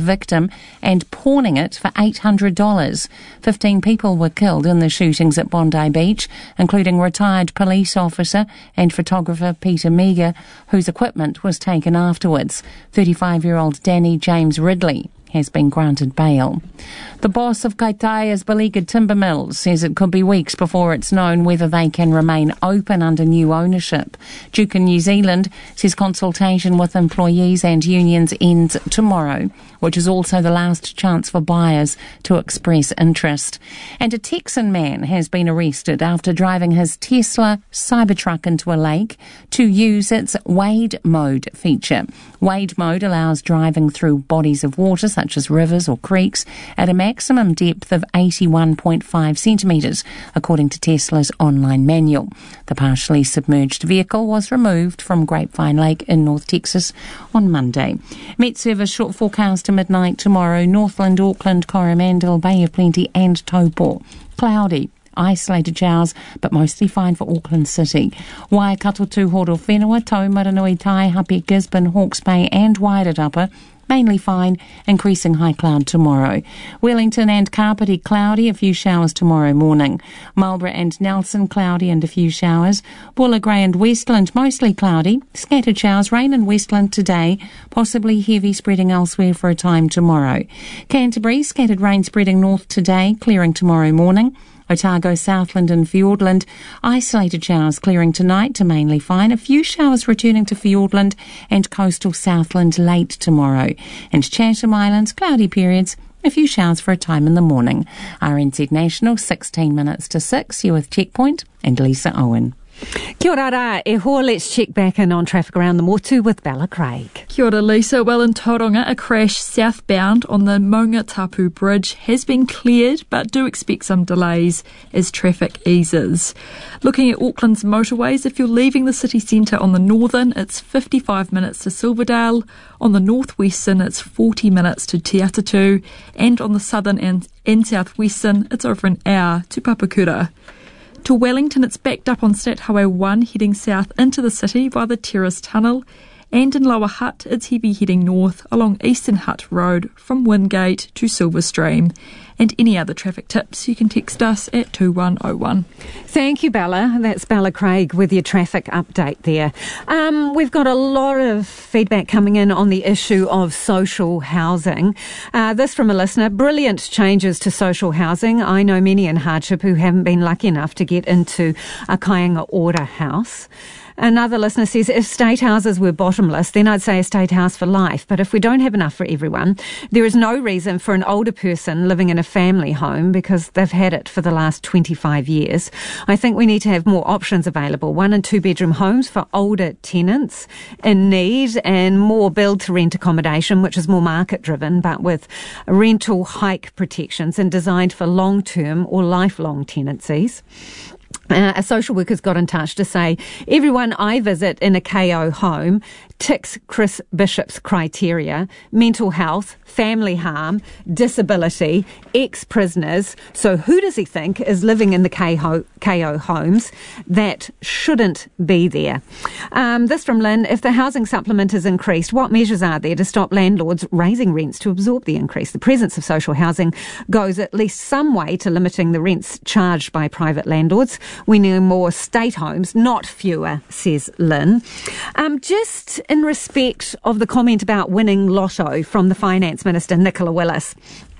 victim and pawning it for $800. 15 people were killed in the shootings at Bondi Beach, including retired police officer and photographer Peter Meagher, whose equipment was taken afterwards. 35-year-old Danny James Ridley has been granted bail. The boss of Kaitaia's beleaguered timber mills says it could be weeks before it's known whether they can remain open under new ownership. Duke in New Zealand says consultation with employees and unions ends tomorrow, which is also the last chance for buyers to express interest. And a Texan man has been arrested after driving his Tesla Cybertruck into a lake to use its Wade Mode feature. Wade Mode allows driving through bodies of water such as rivers or creeks at a maximum depth of 81.5 centimetres, according to Tesla's online manual. The partially submerged vehicle was removed from Grapevine Lake in North Texas on Monday. Met Service short forecast to midnight tomorrow. Northland, Auckland, Coromandel, Bay of Plenty and Taupo. Cloudy. Isolated showers, but mostly fine for Auckland City. Waikato, Tūhoro Whenua, Taumaranui, Taihape, Gisborne, Hawke's Bay and Wairarapa. Mainly fine, increasing high cloud tomorrow. Wellington and Kapiti, cloudy, a few showers tomorrow morning. Marlborough and Nelson, cloudy and a few showers. Bulla Grey and Westland, mostly cloudy. Scattered showers, rain in Westland today, possibly heavy spreading elsewhere for a time tomorrow. Canterbury, scattered rain spreading north today, clearing tomorrow morning. Otago, Southland and Fiordland, isolated showers clearing tonight to mainly fine, a few showers returning to Fiordland and coastal Southland late tomorrow. And Chatham Islands, cloudy periods, a few showers for a time in the morning. RNZ National, 16 minutes to 6, you're with Checkpoint and Lisa Owen. Kia ora rā, e hoa, let's check back in on traffic around the Motu with Bella Craig. Kia ora Lisa, well in Tauranga, a crash southbound on the Maunga Tapu Bridge has been cleared, but do expect some delays as traffic eases. Looking at Auckland's motorways, if you're leaving the city centre on the northern, it's 55 minutes to Silverdale, on the northwestern it's 40 minutes to Te Atatu, and on the southern and southwestern it's over an hour to Papakura. To Wellington, it's backed up on State Highway 1 heading south into the city via the Terrace Tunnel, and in Lower Hutt it's heavy heading north along Eastern Hutt Road from Wingate to Silverstream. And any other traffic tips, you can text us at 2101. Thank you, Bella. That's Bella Craig with your traffic update there. We've got a lot of feedback coming in on the issue of social housing. This from a listener: brilliant changes to social housing. I know many in hardship who haven't been lucky enough to get into a Kāinga Ora house. Another listener says, if state houses were bottomless, then I'd say a state house for life. But if we don't have enough for everyone, there is no reason for an older person living in a family home because they've had it for the last 25 years. I think we need to have more options available, 1 and 2 bedroom homes for older tenants in need, and more build to rent accommodation, which is more market driven, but with rental hike protections and designed for long term or lifelong tenancies. A social worker's got in touch to say, everyone I visit in a KO home ticks Chris Bishop's criteria: mental health, family harm, disability, ex-prisoners. So who does he think is living in the KO homes that shouldn't be there? This from Lynn: if the housing supplement is increased, what measures are there to stop landlords raising rents to absorb the increase? The presence of social housing goes at least some way to limiting the rents charged by private landlords. We need more state homes, not fewer, says Lynn. Just in respect of the comment about winning lotto from the Finance Minister, Nicola Willis,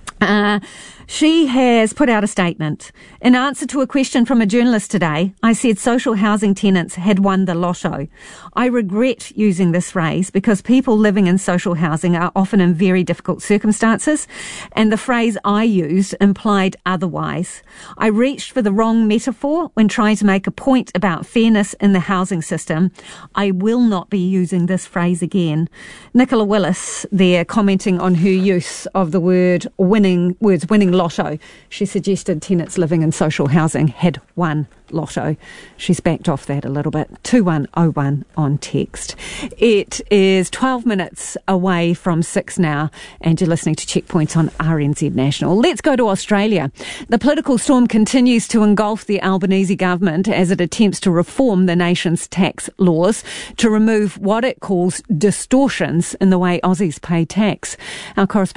she has put out a statement. In answer to a question from a journalist today, I said social housing tenants had won the lotto. I regret using this phrase because people living in social housing are often in very difficult circumstances, and the phrase I used implied otherwise. I reached for the wrong metaphor when trying to make a point about fairness in the housing system. I will not be using this phrase again. Nicola Willis there commenting on her use of the words winning lotto. She suggested tenants living in social housing had won lotto. She's backed off that a little bit. 2101 on text. It is 12 minutes away from 6 now, and you're listening to Checkpoints on RNZ National. Let's go to Australia. The political storm continues to engulf the Albanese government as it attempts to reform the nation's tax laws to remove what it calls distortions in the way Aussies pay tax. Our correspondent